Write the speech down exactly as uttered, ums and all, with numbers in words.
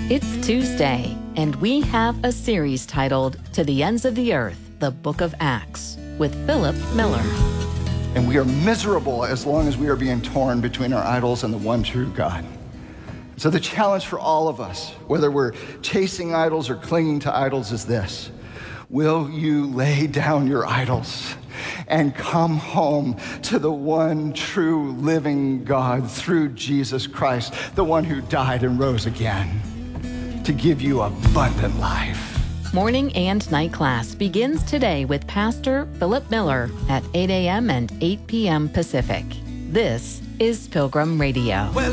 It's Tuesday, and we have a series titled To the Ends of the Earth, the Book of Acts, with Philip Miller. And we are miserable as long as we are being torn between our idols and the one true God. So the challenge for all of us, whether we're chasing idols or clinging to idols, is this. Will you lay down your idols and come home to the one true living God through Jesus Christ, the one who died and rose again to give you abundant life? Morning and night class begins today with Pastor Philip Miller at eight a.m. and eight p.m. Pacific. This is Pilgrim Radio.